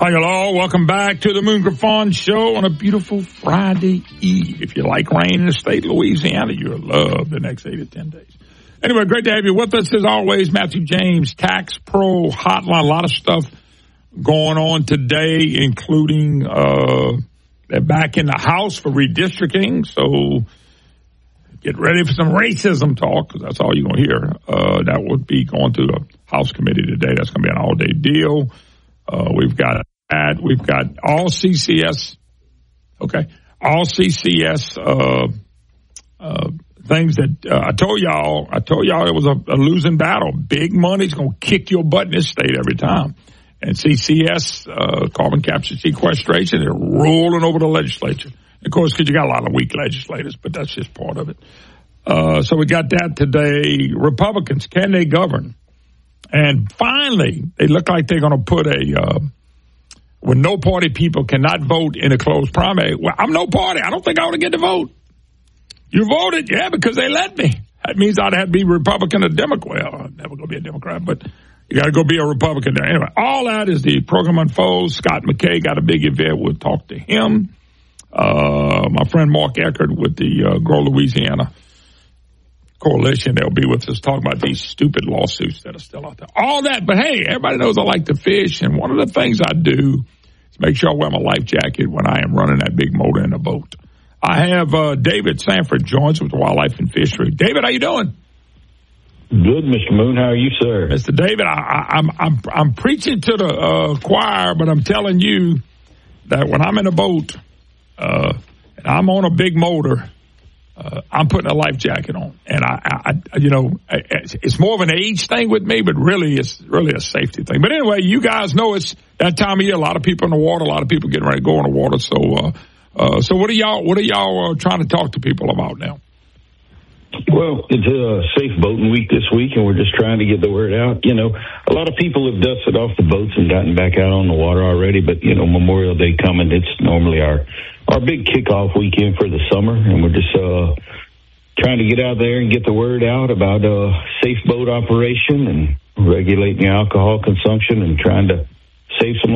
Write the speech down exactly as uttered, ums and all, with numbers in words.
Hi, hello. Welcome back to the Moon Griffon Show on a beautiful Friday Eve. If you like rain in the state of Louisiana, you'll love the next eight to ten days. Anyway, great to have you with us as always. Matthew James, Tax Pro Hotline. A lot of stuff going on today, including uh, they're back in the House for redistricting. So get ready for some racism talk, because that's all you're going to hear. Uh, that would be going through the House committee today. That's going to be an all-day deal. Uh, we've got that. We've got all C C S, okay, all C C S uh, uh, things that uh, I told y'all. I told y'all it was a, a losing battle. Big money's going to kick your butt in this state every time. And C C S, uh, carbon capture sequestration, they're rolling over the legislature. Of course, because you got a lot of weak legislators, but that's just part of it. Uh, so we got that today. Republicans, can they govern? And finally, they look like they're going to put a, uh, when no party people cannot vote in a closed primary. Well, I'm no party. I don't think I ought to get to vote. You voted? Yeah, because they let me. That means I'd have to be Republican or Democrat. Well, I'm never going to be a Democrat, but you got to go be a Republican there. Anyway, all that is the program unfolds. Scott McKay got a big event. We'll talk to him. Uh, my friend Mark Eckert with the uh, Grow Louisiana Coalition, they'll be with us talking about these stupid lawsuits that are still out there. All that, but hey, everybody knows I like to fish, and one of the things I do is make sure I wear my life jacket when I am running that big motor in a boat. I have uh, David Sanford joins with Wildlife and Fishery. David, how you doing? Good, Mister Moon. How are you, sir? Mister David, I, I, I'm I'm I'm preaching to the uh, choir, but I'm telling you that when I'm in a boat uh, and I'm on a big motor, Uh, I'm putting a life jacket on, and I, I, you know, it's more of an age thing with me, but really, it's really a safety thing. But anyway, you guys know it's that time of year. A lot of people in the water, a lot of people getting ready to go in the water. So, uh, uh, so what are y'all, what are y'all uh, trying to talk to people about now? Well, it's a safe boating week this week, and we're just trying to get the word out. You know, a lot of people have dusted off the boats and gotten back out on the water already, but you know, Memorial Day coming, it's normally our our big kickoff weekend for the summer, and we're just uh, trying to get out there and get the word out about uh, safe boat operation and regulating alcohol consumption and trying to save some